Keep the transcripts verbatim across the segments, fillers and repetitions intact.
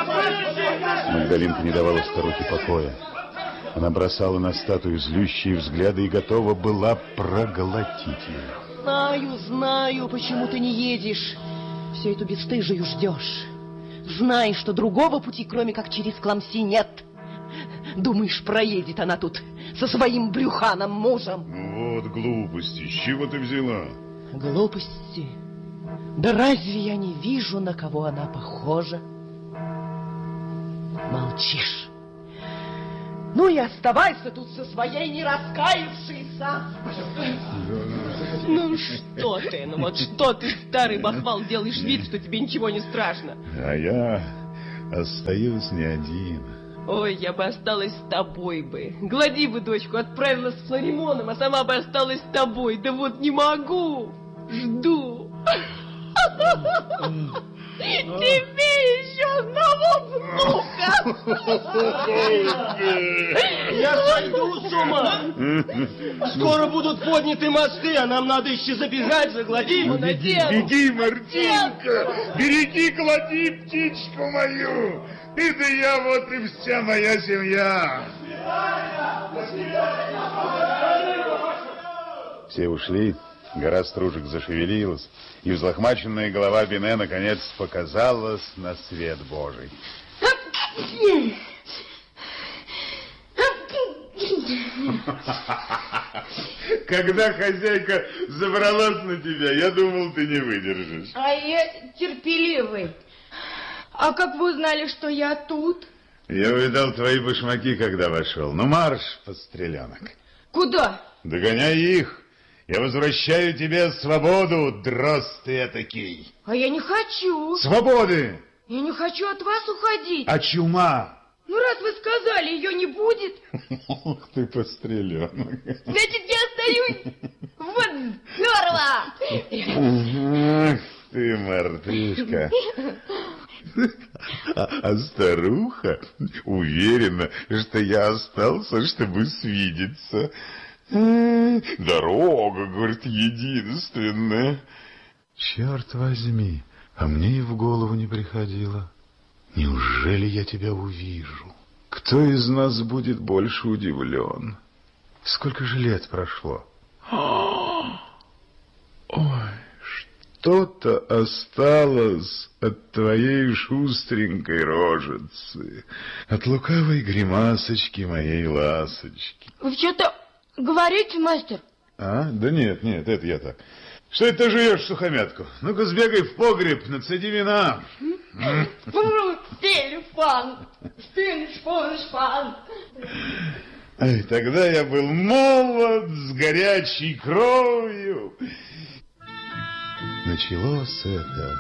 Магдалинка не давала старухе покоя. Она бросала на статую злющие взгляды и готова была проглотить ее. Знаю, знаю, почему ты не едешь. Все эту бесстыжую ждешь. Знай, что другого пути, кроме как через Кламси, нет. Думаешь, проедет она тут со своим брюханом мужем? Ну вот глупости. С чего ты взяла? Глупости? Да разве я не вижу, на кого она похожа? Молчишь. Ну и оставайся тут со своей не раскаявшейся. Ну что ты, ну вот что ты, старый бахвал, делаешь вид, что тебе ничего не страшно. А я остаюсь не один. Ой, я бы осталась с тобой бы. Глади бы дочку, отправилась с Флоримоном, а сама бы осталась с тобой. Да вот не могу. Жду. Тебе еще одного внука. Я сойду с ума. Скоро будут подняты мосты, а нам надо еще забежать, загладить. Беги, беги, Мартинка. Береги, глади птичку мою. Ты да я, вот и вся моя семья. Все ушли. Гора стружек зашевелилась, и взлохмаченная голова Бине наконец показалась на свет Божий. Когда хозяйка забралась на тебя, я думал, ты не выдержишь. А я терпеливый. А как вы узнали, что я тут? Я увидал твои башмаки, когда вошел. Ну, марш, постреленок. Куда? Догоняй их. Я возвращаю тебе свободу, дрозд ты этакий. А я не хочу. Свободы! Я не хочу от вас уходить. А чума? Ну, раз вы сказали, ее не будет. Ух ты, постреленок. Значит, я остаюсь. Вот здорово. Ах ты, мартышка. А, а старуха уверена, что я остался, чтобы свидеться. Дорога, говорит, единственная. Черт возьми, а мне и в голову не приходило. Неужели я тебя увижу? Кто из нас будет больше удивлен? Сколько же лет прошло? Ой, что-то осталось от твоей шустренькой рожицы, от лукавой гримасочки моей ласочки. Вы что-то говорите, мастер? А? Да нет, нет, это я так. Что это ты жуешь сухомятку? Ну-ка сбегай в погреб, нацеди вина. Телефон, телефон. Ай, тогда я был молод, с горячей кровью. Началось это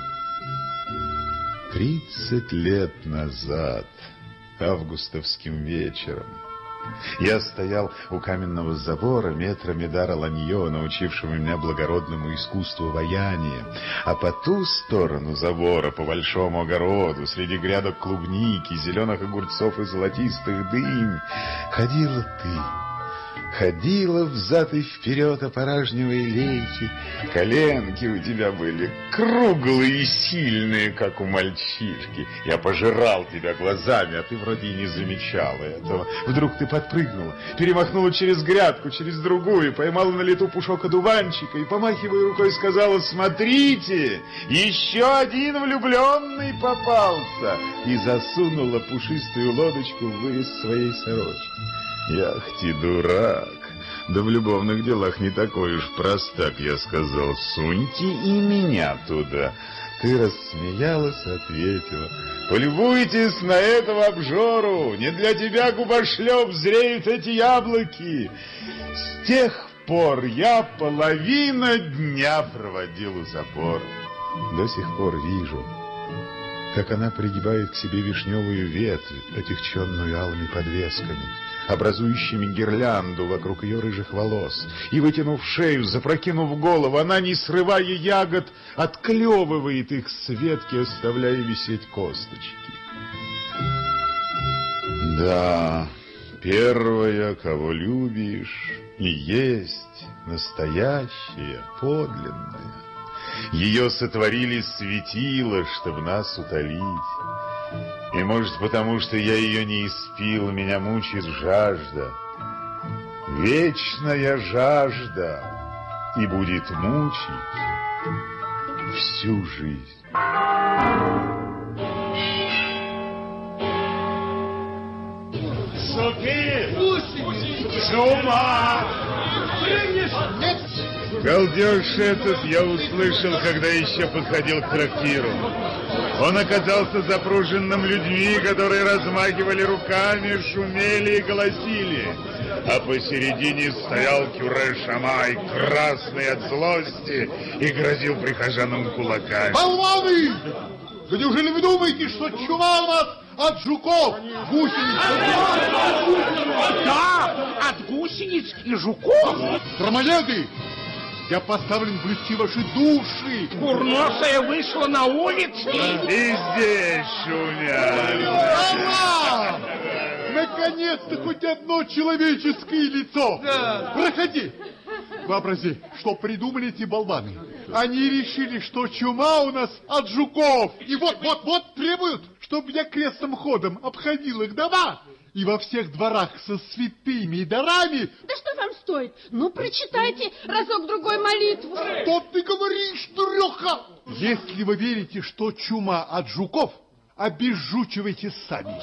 тридцать лет назад, августовским вечером. Я стоял у каменного забора метра Медара Ланьо, научившего меня благородному искусству ваяния, а по ту сторону забора, по большому огороду, среди грядок клубники, зеленых огурцов и золотистых дынь, ходила ты. Ходила взад и вперед, опоражнивая лейки. Коленки у тебя были круглые и сильные, как у мальчишки. Я пожирал тебя глазами, а ты вроде и не замечала этого. Вдруг ты подпрыгнула, перемахнула через грядку, через другую, поймала на лету пушок одуванчика и, помахивая рукой, сказала: «Смотрите, еще один влюбленный попался!» И засунула пушистую лодочку в вырез своей сорочки. Ях ты, дурак, да в любовных делах не такой уж простак, я сказал, суньте и меня туда. Ты рассмеялась, ответила: полюбуйтесь на этого обжору, не для тебя, губошлеп, зреют эти яблоки. С тех пор я половина дня проводил у забора. До сих пор вижу, как она пригибает к себе вишневую ветвь, отягченную алыми подвесками, образующими гирлянду вокруг ее рыжих волос, и, вытянув шею, запрокинув голову, она, не срывая ягод, отклевывает их с ветки, оставляя висеть косточки. Да, первая, кого любишь, и есть настоящая, подлинная. Ее сотворили светило, чтобы нас утолить. И может потому, что я ее не испил, меня мучает жажда. Вечная жажда. И будет мучить всю жизнь. Шупи! Чума! Галдеж этот я услышал, когда еще подходил к трактиру. Он оказался запруженным людьми, которые размахивали руками, шумели и голосили. А посередине стоял Кюре Шамай, красный от злости, и грозил прихожанам кулаками. Болваны! Да неужели вы думаете, что чума у нас от жуков, гусениц? Да, от гусениц и жуков. Тромоеды! Я поставлен блюсти ваши души. Курносая вышла на улицу. И здесь шумят. Ага! Наконец-то хоть одно человеческое лицо. Да. Проходи. Вообрази, что придумали эти болваны. Они решили, что чума у нас от жуков. И вот-вот-вот требуют, чтобы я крестным ходом обходил их дома. И во всех дворах со святыми дарами. Да что вам стоит? Ну, прочитайте разок-другой молитву. Что ты говоришь, дуреха? Если вы верите, что чума от жуков, обезжучивайте сами.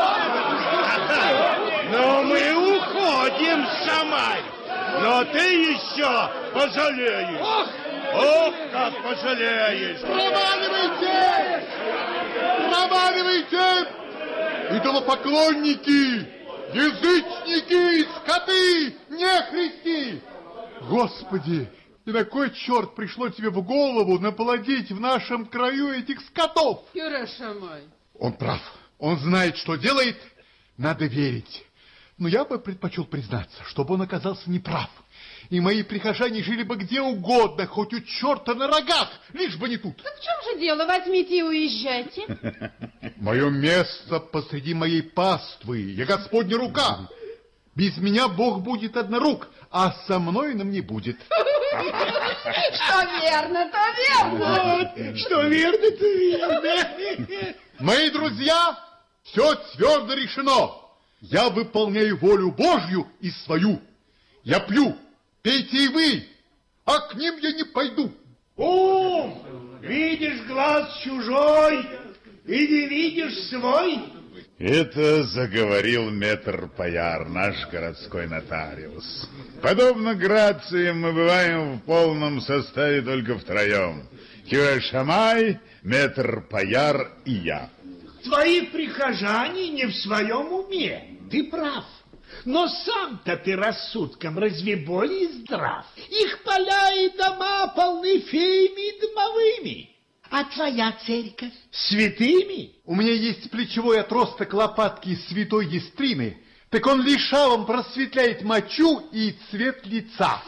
Но мы уходим, Шамай. Но ты еще пожалеешь. Ох, Ох как пожалеешь. Проваливайте! Проваливайте! Идолопоклонники, язычники, скоты, нехристи! Господи, и на кой черт пришло тебе в голову наплодить в нашем краю этих скотов? Кюре Шамай. Он прав, он знает, что делает, надо верить. Но я бы предпочел признаться, чтобы он оказался неправ. И мои прихожане жили бы где угодно, хоть у черта на рогах, лишь бы не тут. Так в чем же дело? Возьмите и уезжайте. Мое место посреди моей паствы, я Господня рука. Без меня Бог будет однорук, а со мной нам не будет. Что верно, то верно. Вот, что верно, то верно. Мои друзья, все твердо решено. Я выполняю волю Божью и свою. Я пью, пейте и вы, а к ним я не пойду. Ум, видишь глаз чужой и не видишь свой. Это заговорил мэтр Паяр, наш городской нотариус. Подобно грациям мы бываем в полном составе только втроем. Кюре Шамай, мэтр Паяр и я. Твои прихожане не в своем уме. Ты прав. Но сам-то ты рассудком разве более здрав? Их поля и дома полны феями и домовыми. А твоя церковь? Святыми? У меня есть плечевой отросток лопатки святой Естрины, так он лишавом просветляет мочу и цвет лица.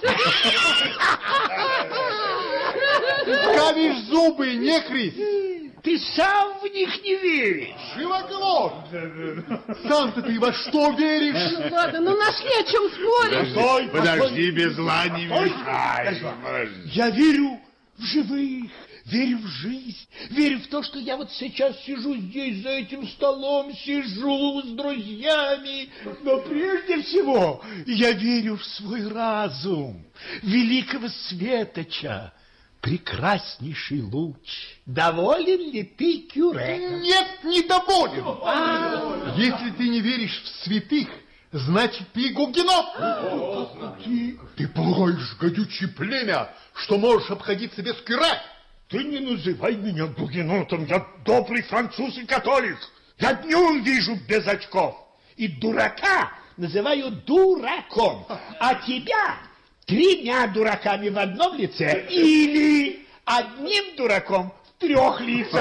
Скалишь зубы, нехрист! Ты сам в них не веришь. Живоглот! Сам-то ты во что веришь? Ну ладно, ну нашли о чем спорить. Подожди, подожди, без зла не мешай. Я верю в живых, верю в жизнь, верю в то, что я вот сейчас сижу здесь за этим столом, сижу с друзьями. Но прежде всего я верю в свой разум, великого светоча. Прекраснейший луч. Доволен ли ты, Кюре? Нет, не доволен. А-а-а. Если ты не веришь в святых, значит, ты гугенот. Ты, ты пугаешь гадючее племя, что можешь обходиться без Кюре. Ты не называй меня гугенотом, я добрый француз и католик. Я днем вижу без очков. И дурака называю дураком, а тебя... Тремя дураками в одном лице или одним дураком в трех лицах.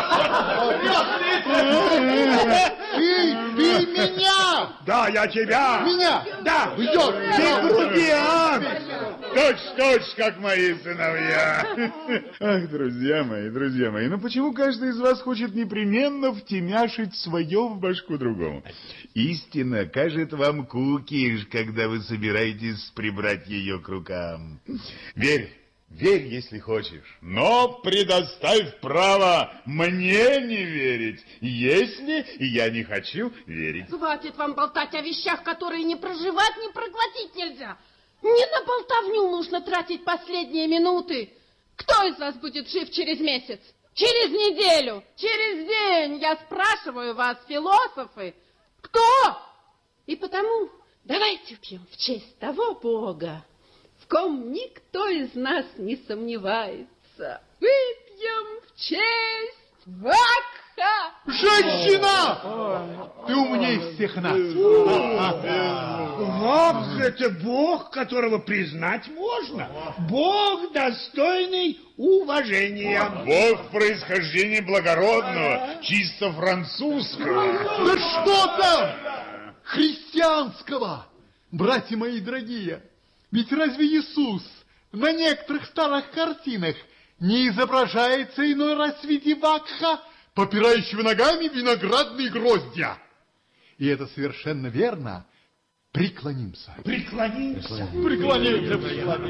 Ты, ты меня! Да, я тебя. Меня? Да. Идет. Ты грубиян. Точь-точь, как мои сыновья. Ах, друзья мои, друзья мои, ну почему каждый из вас хочет непременно втемяшить свое в башку другому? Истина кажет вам кукиш, когда вы собираетесь прибрать ее к рукам. Верь, Верь, если хочешь, но предоставь право мне не верить, если я не хочу верить. Хватит вам болтать о вещах, которые ни проживать, ни проглотить нельзя. Не на болтовню нужно тратить последние минуты. Кто из вас будет жив через месяц? Через неделю? Через день? Я спрашиваю вас, философы. Кто? И потому давайте пьем в честь того Бога, в ком никто из нас не сомневается. Выпьем в честь Вакха! Женщина! Ты умней всех нас. Вакх — это бог, которого признать можно. Бог, достойный уважения. Бог происхождения благородного, чисто французского. Да что там? Христианского! Братья мои дорогие, ведь разве Иисус на некоторых старых картинах не изображается иной раз в виде вакха, попирающего ногами виноградные гроздья? И это совершенно верно. Преклонимся. Преклонимся. Преклонимся.